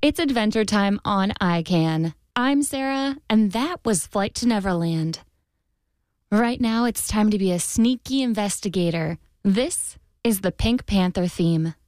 It's adventure time on iCan. I'm Sarah, and that was Flight to Neverland. Right now, it's time to be a sneaky investigator. This is the Pink Panther theme.